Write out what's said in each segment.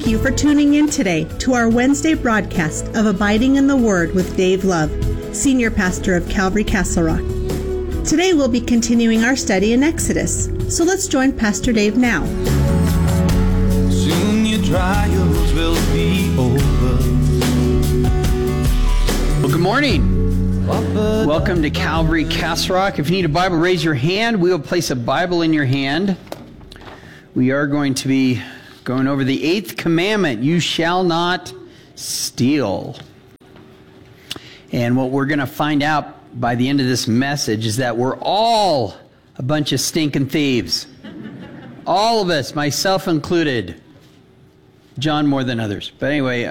Thank you for tuning in today to our Wednesday broadcast of Abiding in the Word with Dave Love, Senior Pastor of Calvary Castle Rock. Today we'll be continuing our study in Exodus, so let's join Pastor Dave now. Soon your trials will be over. Well, good morning. Welcome to Calvary Castle Rock. If you need a Bible, raise your hand. We will place a Bible in your hand. We are going to be going over the 8th commandment, you shall not steal. And what we're going to find out by the end of this message is that we're all a bunch of stinking thieves. All of us, myself included. John more than others. But anyway,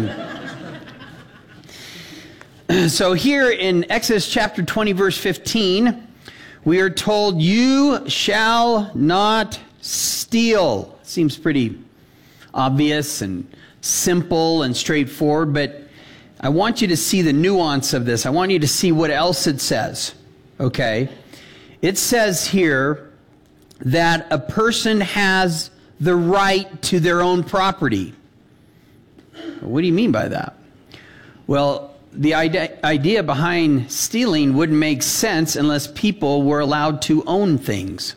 so here in Exodus chapter 20, verse 15, we are told, you shall not steal. Seems pretty obvious and simple and straightforward, but I want you to see the nuance of this. I want you to see what else it says, okay? It says here that a person has the right to their own property. What do you mean by that? Well, the idea behind stealing wouldn't make sense unless people were allowed to own things.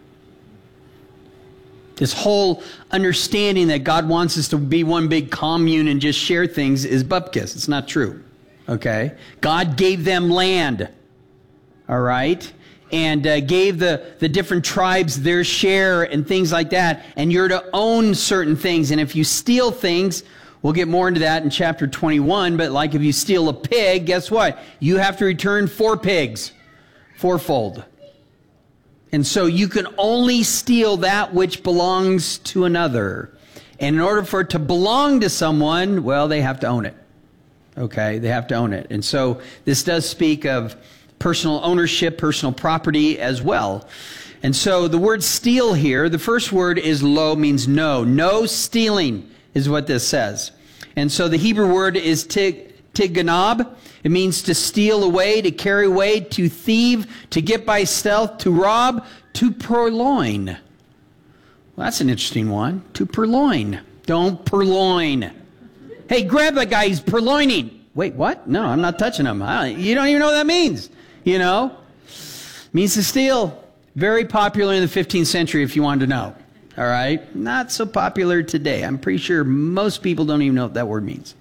This whole understanding that God wants us to be one big commune and just share things is bupkis. It's not true, okay? God gave them land, all right? And gave the different tribes their share and things like that. And you're to own certain things. And if you steal things, we'll get more into that in chapter 21. But like if you steal a pig, guess what? You have to return 4 pigs, fourfold. And so you can only steal that which belongs to another. And in order for it to belong to someone, well, they have to own it. Okay, they have to own it. And so this does speak of personal ownership, personal property as well. And so the word steal here, the first word is lo, means no. No stealing is what this says. And so the Hebrew word is tiganab. It means to steal away, to carry away, to thieve, to get by stealth, to rob, to purloin. Well, that's an interesting one. To purloin. Don't purloin. Hey, grab that guy, he's purloining. Wait, what? No, I'm not touching him. You don't even know what that means. You know? Means to steal. Very popular in the 15th century, if you wanted to know. All right? Not so popular today. I'm pretty sure most people don't even know what that word means.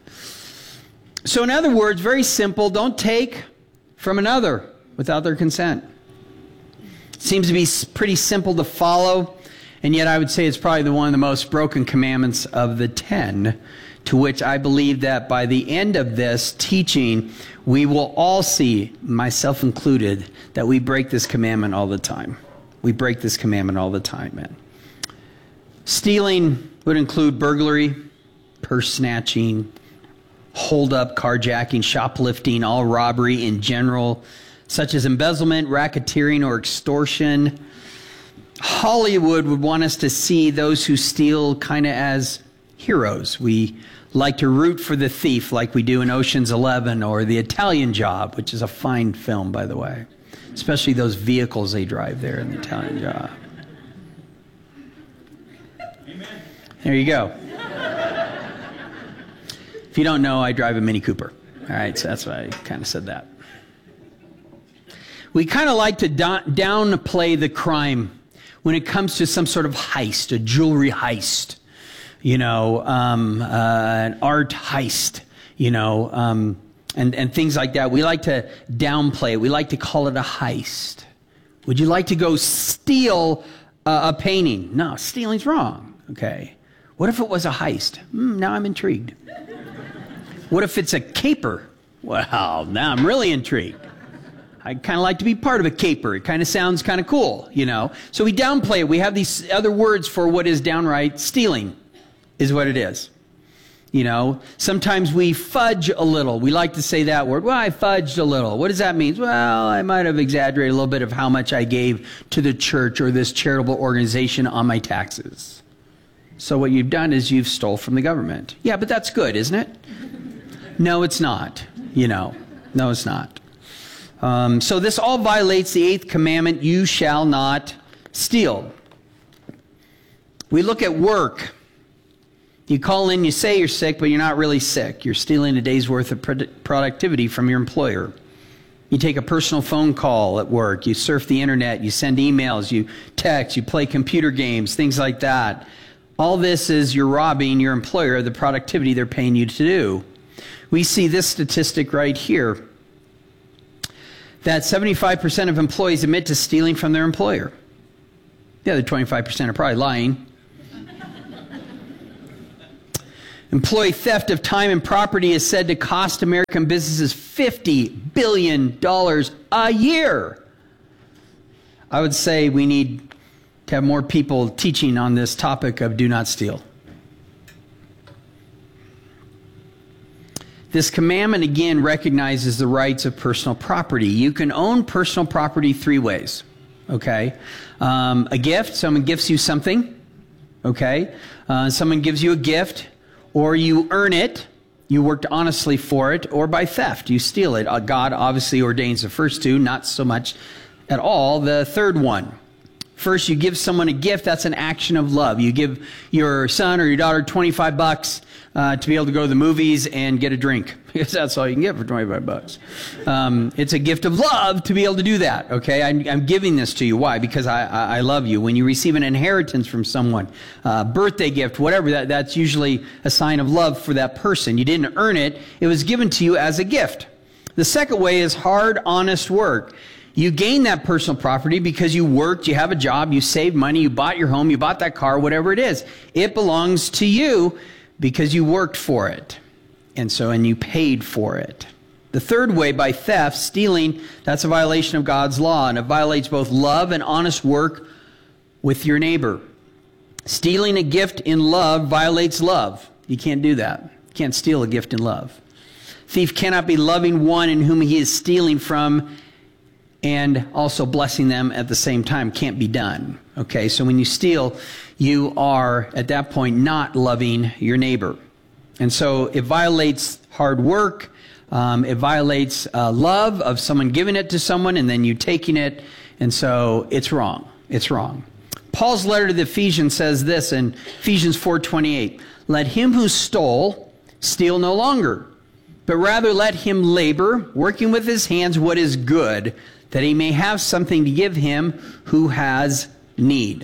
So in other words, very simple, don't take from another without their consent. Seems to be pretty simple to follow, and yet I would say it's probably one of the most broken commandments of the 10, to which I believe that by the end of this teaching, we will all see, myself included, that we break this commandment all the time. We break this commandment all the time, man. Stealing would include burglary, purse snatching, hold-up, carjacking, shoplifting, all robbery in general, such as embezzlement, racketeering, or extortion. Hollywood would want us to see those who steal kind of as heroes. We like to root for the thief like we do in Ocean's 11 or The Italian Job, which is a fine film, by the way. Especially those vehicles they drive there in The Italian Job. Amen. There you go. If you don't know, I drive a Mini Cooper. All right, so that's why I kind of said that. We kind of like to downplay the crime when it comes to some sort of heist, a jewelry heist, you know, an art heist, you know, and things like that. We like to downplay it. We like to call it a heist. Would you like to go steal a painting? No, stealing's wrong. Okay. What if it was a heist? Now I'm intrigued. What if it's a caper? Well, now I'm really intrigued. I kind of like to be part of a caper. It kind of sounds kind of cool, you know. So we downplay it. We have these other words for what is downright stealing, is what it is. You know, sometimes we fudge a little. We like to say that word. Well, I fudged a little. What does that mean? Well, I might have exaggerated a little bit of how much I gave to the church or this charitable organization on my taxes. So what you've done is you've stole from the government. Yeah, but that's good, isn't it? No, it's not. You know, no, it's not. So this all violates the 8th commandment, you shall not steal. We look at work. You call in, you say you're sick, but you're not really sick. You're stealing a day's worth of productivity from your employer. You take a personal phone call at work. You surf the internet. You send emails. You text. You play computer games, things like that. All this is you're robbing your employer of the productivity they're paying you to do. We see this statistic right here, that 75% of employees admit to stealing from their employer. The other 25% are probably lying. Employee theft of time and property is said to cost American businesses $50 billion a year. I would say we need to have more people teaching on this topic of do not steal. This commandment again recognizes the rights of personal property. You can own personal property three ways. Okay? A gift, someone gifts you something. Okay? Someone gives you a gift. Or you earn it, you worked honestly for it, or by theft, you steal it. God obviously ordains the first two, not so much at all the third one. First, you give someone a gift, that's an action of love. You give your son or your daughter $25 to be able to go to the movies and get a drink, because that's all you can get for $25. It's a gift of love to be able to do that, okay? I'm giving this to you. Why? Because I love you. When you receive an inheritance from someone, birthday gift, whatever, that's usually a sign of love for that person. You didn't earn it. It was given to you as a gift. The second way is hard, honest work. You gain that personal property because you worked, you have a job, you saved money, you bought your home, you bought that car, whatever it is. It belongs to you because you worked for it. And you paid for it. The third way, by theft, stealing, that's a violation of God's law, and it violates both love and honest work with your neighbor. Stealing a gift in love violates love. You can't do that. You can't steal a gift in love. Thief cannot be loving one in whom he is stealing from and also blessing them at the same time. Can't be done. Okay, so when you steal, you are, at that point, not loving your neighbor. And so it violates hard work. It violates love of someone giving it to someone and then you taking it. And so it's wrong. It's wrong. Paul's letter to the Ephesians says this in Ephesians 4:28. Let him who stole steal no longer, but rather let him labor, working with his hands what is good, that he may have something to give him who has need.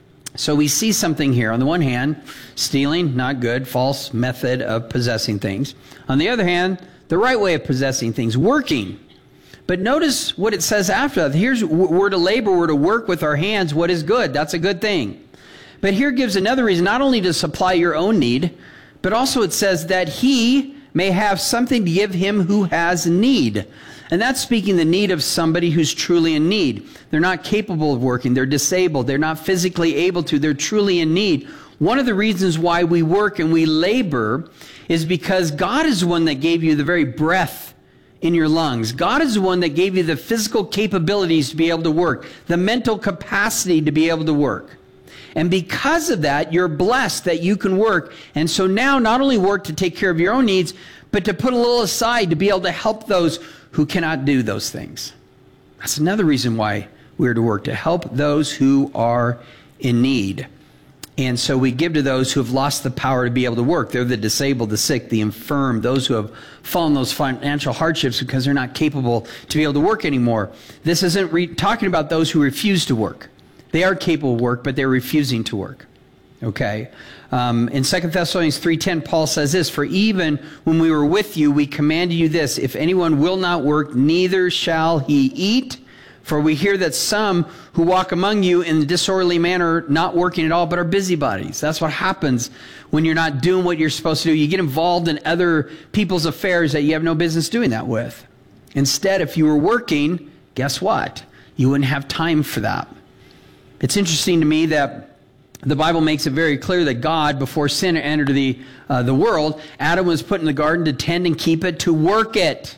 So we see something here. On the one hand, stealing, not good, false method of possessing things. On the other hand, the right way of possessing things, working. But notice what it says after that. Here's, we're to labor, we're to work with our hands what is good. That's a good thing. But here gives another reason, not only to supply your own need, but also it says that he may have something to give him who has need. And that's speaking the need of somebody who's truly in need. They're not capable of working. They're disabled. They're not physically able to. They're truly in need. One of the reasons why we work and we labor is because God is the one that gave you the very breath in your lungs. God is the one that gave you the physical capabilities to be able to work, the mental capacity to be able to work. And because of that, you're blessed that you can work. And so now not only work to take care of your own needs, but to put a little aside to be able to help those who cannot do those things. That's another reason why we're to work, to help those who are in need. And so we give to those who have lost the power to be able to work. They're the disabled, the sick, the infirm, those who have fallen those financial hardships because they're not capable to be able to work anymore. This isn't talking about those who refuse to work. They are capable of work, but they're refusing to work. Okay? In 2 Thessalonians 3:10, Paul says this, for even when we were with you, we commanded you this, if anyone will not work, neither shall he eat. For we hear that some who walk among you in a disorderly manner, not working at all, but are busybodies. That's what happens when you're not doing what you're supposed to do. You get involved in other people's affairs that you have no business doing that with. Instead, if you were working, guess what? You wouldn't have time for that. It's interesting to me that the Bible makes it very clear that God, before sin entered the world, Adam was put in the garden to tend and keep it, to work it.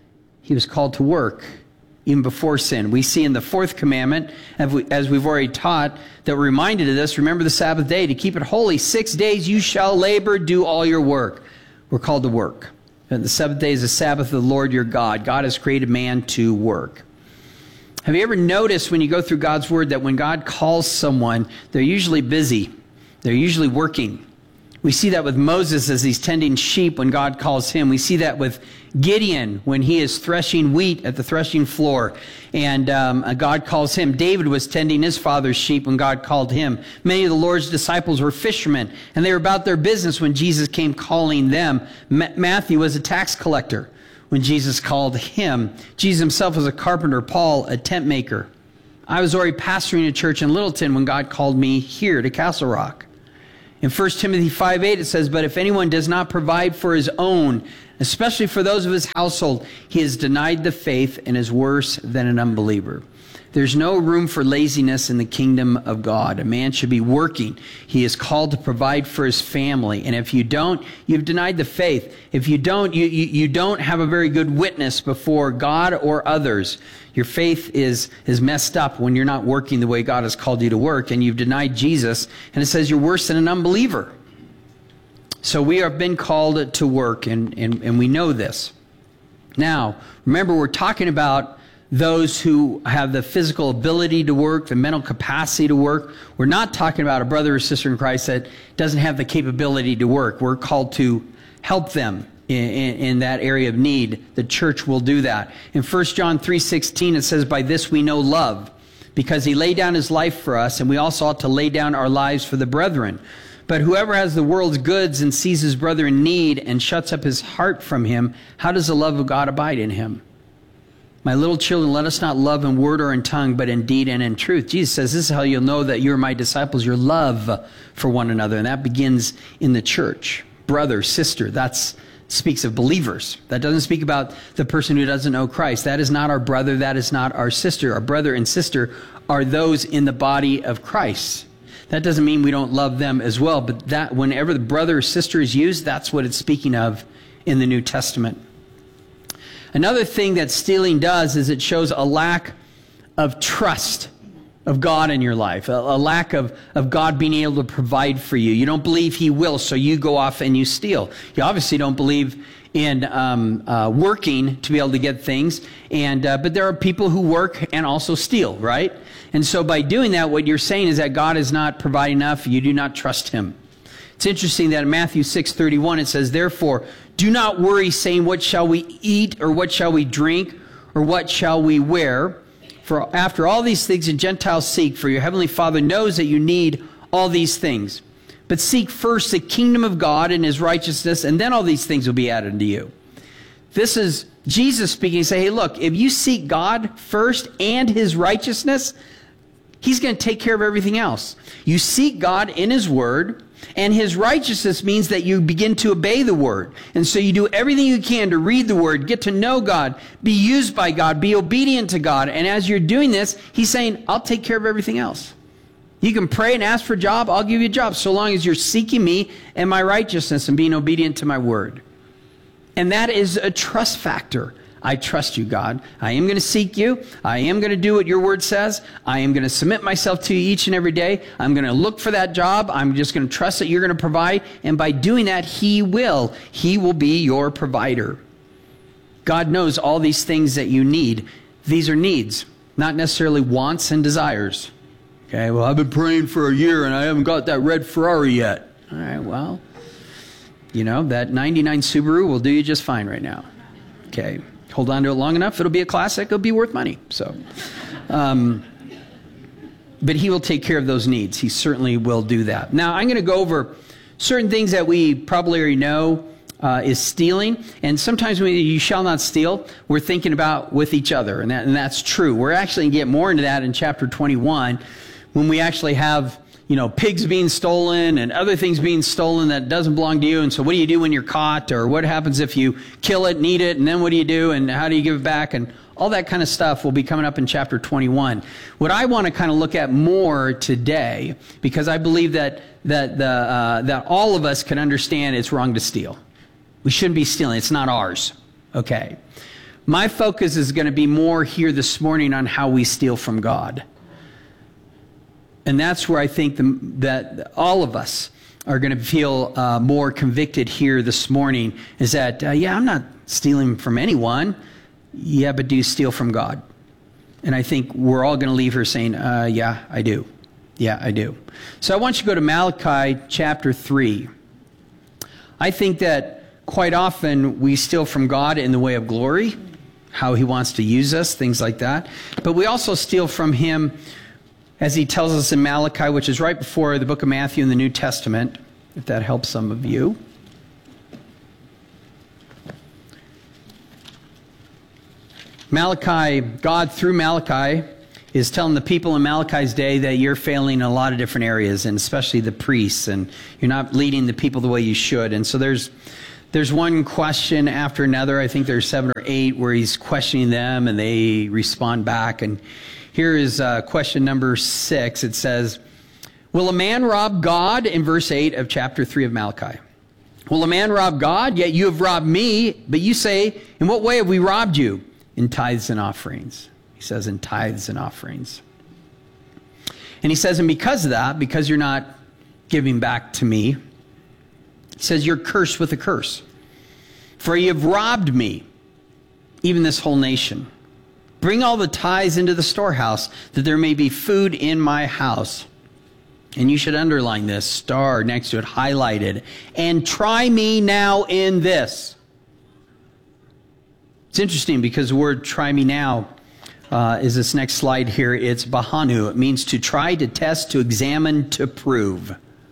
He was called to work even before sin. We see in the fourth commandment, as we've already taught, that we're reminded of this, remember the Sabbath day, to keep it holy. 6 days you shall labor, do all your work. We're called to work. And the seventh day is the Sabbath of the Lord your God. God has created man to work. Have you ever noticed when you go through God's Word that when God calls someone, they're usually busy. They're usually working. We see that with Moses as he's tending sheep when God calls him. We see that with Gideon when he is threshing wheat at the threshing floor and God calls him. David was tending his father's sheep when God called him. Many of the Lord's disciples were fishermen, and they were about their business when Jesus came calling them. Matthew was a tax collector when Jesus called him. Jesus himself was a carpenter, Paul a tent maker. I was already pastoring a church in Littleton when God called me here to Castle Rock. In 1 Timothy 5:8 it says, "But if anyone does not provide for his own, especially for those of his household, he has denied the faith and is worse than an unbeliever." There's no room for laziness in the kingdom of God. A man should be working. He is called to provide for his family. And if you don't, you've denied the faith. If you don't, you don't have a very good witness before God or others. Your faith is messed up when you're not working the way God has called you to work, and you've denied Jesus, and it says you're worse than an unbeliever. So we have been called to work, and we know this. Now, remember, we're talking about those who have the physical ability to work, the mental capacity to work. We're not talking about a brother or sister in Christ that doesn't have the capability to work. We're called to help them in that area of need. The church will do that. In 1 John 3:16, it says, "By this we know love, because he laid down his life for us, and we also ought to lay down our lives for the brethren. But whoever has the world's goods and sees his brother in need and shuts up his heart from him, how does the love of God abide in him? My little children, let us not love in word or in tongue, but in deed and in truth." Jesus says, this is how you'll know that you're my disciples, your love for one another. And that begins in the church. Brother, sister, that speaks of believers. That doesn't speak about the person who doesn't know Christ. That is not our brother. That is not our sister. Our brother and sister are those in the body of Christ. That doesn't mean we don't love them as well, but that whenever the brother or sister is used, that's what it's speaking of in the New Testament. Another thing that stealing does is it shows a lack of trust of God in your life, a lack of God being able to provide for you. You don't believe he will, so you go off and you steal. You obviously don't believe in working to be able to get things, but there are people who work and also steal, right? And so by doing that, what you're saying is that God is not providing enough. You do not trust him. It's interesting that in Matthew 6:31 it says, "Therefore, do not worry, saying, what shall we eat, or what shall we drink, or what shall we wear? For after all these things the Gentiles seek, for your heavenly Father knows that you need all these things. But seek first the kingdom of God and his righteousness, and then all these things will be added unto you." This is Jesus speaking. Say, hey, look, if you seek God first and his righteousness, he's going to take care of everything else. You seek God in his word, and his righteousness means that you begin to obey the word. And so you do everything you can to read the word, get to know God, be used by God, be obedient to God. And as you're doing this, he's saying, I'll take care of everything else. You can pray and ask for a job, I'll give you a job, so long as you're seeking me and my righteousness and being obedient to my word. And that is a trust factor. I trust you, God. I am going to seek you. I am going to do what your word says. I am going to submit myself to you each and every day. I'm going to look for that job. I'm just going to trust that you're going to provide. And by doing that, he will. He will be your provider. God knows all these things that you need. These are needs, not necessarily wants and desires. Okay, well, I've been praying for a year and I haven't got that red Ferrari yet. All right, well, you know, that 99 Subaru will do you just fine right now. Okay. Hold on to it long enough, it'll be a classic, it'll be worth money. So, but he will take care of those needs. He certainly will do that. Now, I'm going to go over certain things that we probably already know is stealing. And sometimes when you shall not steal, we're thinking about with each other. And that's true. We're actually going to get more into that in chapter 21 when we actually have, you know, pigs being stolen and other things being stolen that doesn't belong to you. And so what do you do when you're caught? Or what happens if you kill it and eat it? And then what do you do? And how do you give it back? And all that kind of stuff will be coming up in chapter 21. What I want to kind of look at more today, because I believe that all of us can understand it's wrong to steal. We shouldn't be stealing. It's not ours. Okay. My focus is going to be more here this morning on how we steal from God. And that's where I think that all of us are going to feel more convicted here this morning, is that, I'm not stealing from anyone. Yeah, but do you steal from God? And I think we're all going to leave here saying, yeah, I do. Yeah, I do. So I want you to go to Malachi chapter 3. I think that quite often we steal from God in the way of glory, how he wants to use us, things like that. But we also steal from him, as he tells us in Malachi, which is right before the book of Matthew in the New Testament, if that helps some of you. Malachi, God through Malachi is telling the people in Malachi's day that you're failing in a lot of different areas, and especially the priests, and you're not leading the people the way you should. And so there's one question after another. I think there's 7 or 8 where he's questioning them and they respond back. And here is question number 6. It says, will a man rob God? In verse 8 of chapter 3 of Malachi. Will a man rob God? Yet you have robbed me. But you say, in what way have we robbed you? In tithes and offerings. He says, in tithes and offerings. And he says, and because of that, because you're not giving back to me, he says, you're cursed with a curse. For you have robbed me, even this whole nation. Bring all the tithes into the storehouse, that there may be food in my house. And you should underline this, star next to it, highlighted. And try me now in this. It's interesting because the word try me now is this next slide here. It's bahanu. It means to try, to test, to examine, to prove.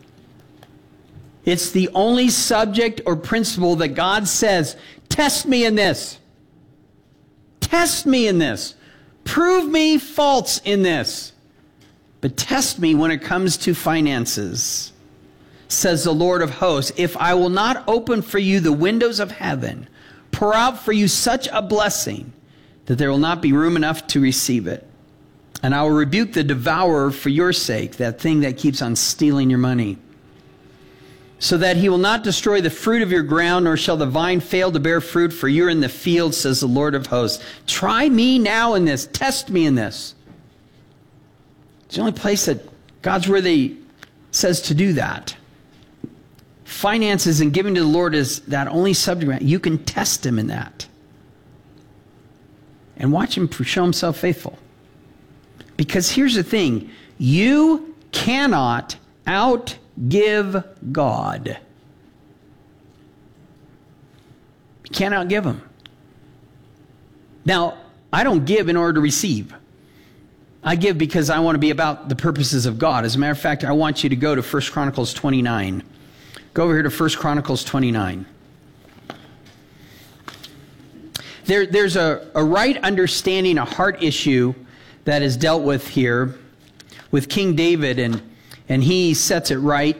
It's the only subject or principle that God says, test me in this. Test me in this. Prove me false in this. But test me when it comes to finances, says the Lord of hosts. If I will not open for you the windows of heaven, pour out for you such a blessing that there will not be room enough to receive it. And I will rebuke the devourer for your sake, that thing that keeps on stealing your money, so that he will not destroy the fruit of your ground, nor shall the vine fail to bear fruit, for you're in the field, says the Lord of hosts. Try me now in this. Test me in this. It's the only place that God's really says to do that. Finances and giving to the Lord is that only subject matter. You can test him in that. And watch him show himself faithful. Because here's the thing. You cannot outgive God. You can't outgive him. Now, I don't give in order to receive. I give because I want to be about the purposes of God. As a matter of fact, I want you to go to 1 Chronicles 29. Go over here to 1 Chronicles 29. There's a right understanding, a heart issue that is dealt with here with King David, and he sets it right.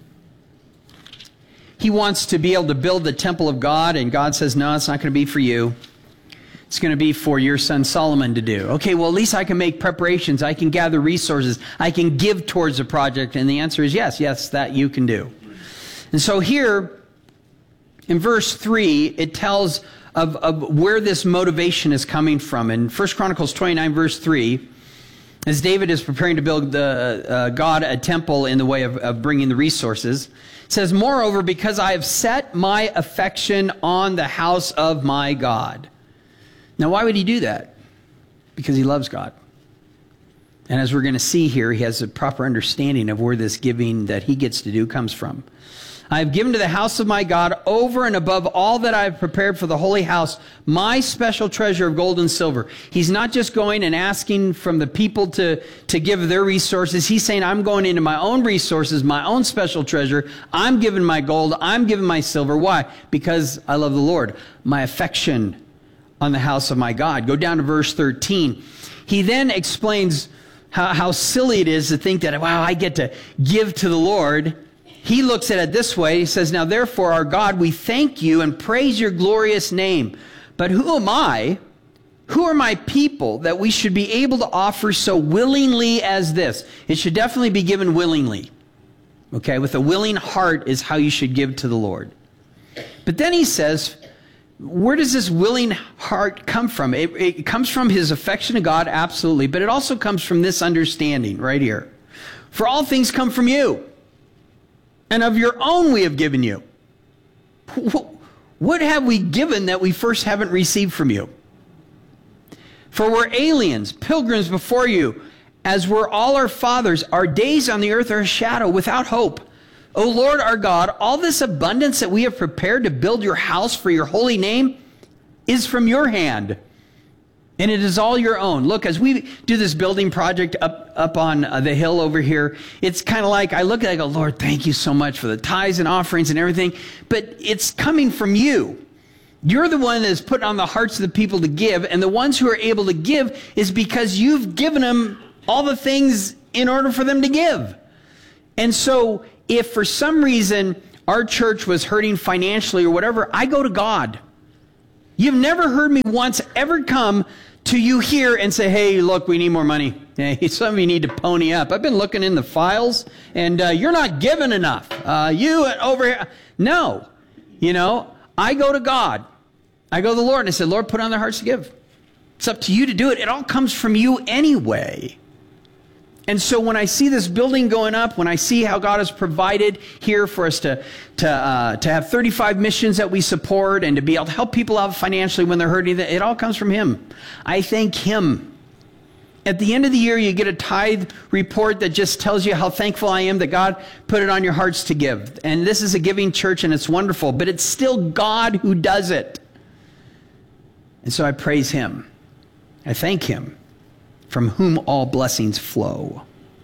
He wants to be able to build the temple of God, and God says, no, it's not going to be for you. It's going to be for your son Solomon to do. Okay, well, at least I can make preparations. I can gather resources. I can give towards the project. And the answer is yes, that you can do. And so here, in verse 3, it tells of where this motivation is coming from. In 1 Chronicles 29, verse 3, as David is preparing to build God a temple in the way of bringing the resources, it says, moreover, because I have set my affection on the house of my God. Now, why would he do that? Because he loves God. And as we're going to see here, he has a proper understanding of where this giving that he gets to do comes from. I have given to the house of my God over and above all that I have prepared for the holy house, my special treasure of gold and silver. He's not just going and asking from the people to give their resources. He's saying, I'm going into my own resources, my own special treasure. I'm giving my gold. I'm giving my silver. Why? Because I love the Lord. My affection on the house of my God. Go down to verse 13. He then explains how silly it is to think that, wow, I get to give to the Lord. He looks at it this way. He says, now therefore, our God, we thank you and praise your glorious name. But who am I? Who are my people that we should be able to offer so willingly as this? It should definitely be given willingly. Okay, with a willing heart is how you should give to the Lord. But then he says, where does this willing heart come from? It comes from his affection to God, absolutely. But it also comes from this understanding right here. For all things come from you, and of your own we have given you. What have we given that we first haven't received from you? For we're aliens, pilgrims before you, as were all our fathers. Our days on the earth are a shadow without hope O Lord our God, all this abundance that we have prepared to build your house for your holy name is from your hand, and it is all your own. Look, as we do this building project up on the hill over here, it's kind of like, I look at it, I go, Lord, thank you so much for the tithes and offerings and everything, but it's coming from you. You're the one that is put on the hearts of the people to give, and the ones who are able to give is because you've given them all the things in order for them to give. And so if for some reason our church was hurting financially or whatever, I go to God. You've never heard me once ever come to you here and say, hey, look, we need more money. Hey, some of you need to pony up. I've been looking in the files, and you're not giving enough. You over here. No. I go to God. I go to the Lord, and I say, Lord, put on their hearts to give. It's up to you to do it. It all comes from you anyway. And so when I see this building going up, when I see how God has provided here for us to have 35 missions that we support and to be able to help people out financially when they're hurting, it all comes from Him. I thank Him. At the end of the year, you get a tithe report that just tells you how thankful I am that God put it on your hearts to give. And this is a giving church, and it's wonderful, but it's still God who does it. And so I praise Him. I thank Him, from whom all blessings flow.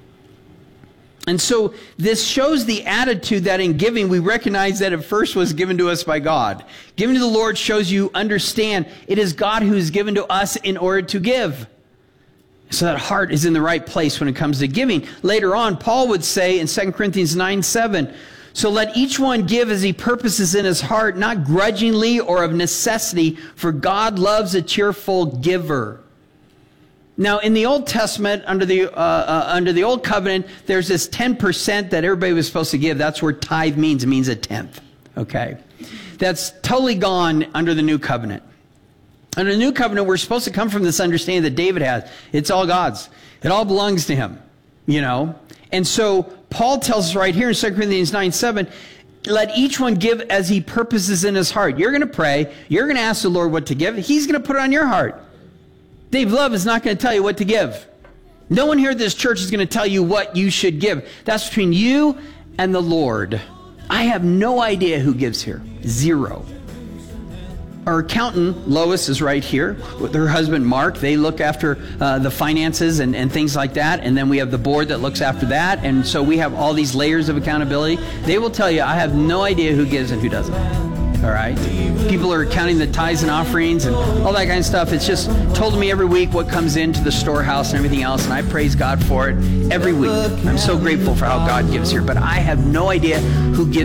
And so this shows the attitude that in giving, we recognize that it first was given to us by God. Giving to the Lord shows you understand it is God who is given to us in order to give. So that heart is in the right place when it comes to giving. Later on, Paul would say in 2 Corinthians 9:7, so let each one give as he purposes in his heart, not grudgingly or of necessity, for God loves a cheerful giver. Now, in the Old Testament, under the Old Covenant, there's this 10% that everybody was supposed to give. That's where tithe means. It means a tenth. Okay? That's totally gone under the New Covenant. Under the New Covenant, we're supposed to come from this understanding that David has. It's all God's. It all belongs to Him. And so, Paul tells us right here in 2 Corinthians 9:7, let each one give as he purposes in his heart. You're going to pray. You're going to ask the Lord what to give. He's going to put it on your heart. Dave Love is not going to tell you what to give. No one here at this church is going to tell you what you should give. That's between you and the Lord. I have no idea who gives here. Zero. Our accountant, Lois, is right here with her husband, Mark. They look after the finances and things like that. And then we have the board that looks after that. And so we have all these layers of accountability. They will tell you, I have no idea who gives and who doesn't. All right? People are counting the tithes and offerings and all that kind of stuff. It's just told to me every week what comes into the storehouse and everything else, and I praise God for it every week. I'm so grateful for how God gives here, but I have no idea who gives